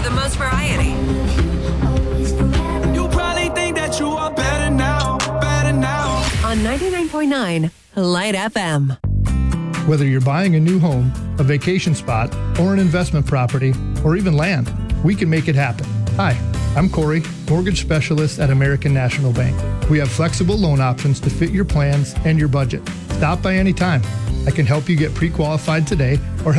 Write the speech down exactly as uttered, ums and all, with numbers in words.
the most variety. You probably think that you are better now, better now. On ninety-nine point nine Light F M. Whether you're buying a new home, a vacation spot, or an investment property, or even land, we can make it happen. Hi, I'm Corey, mortgage specialist at American National Bank. We have flexible loan options to fit your plans and your budget. Stop by anytime. I can help you get pre-qualified today or help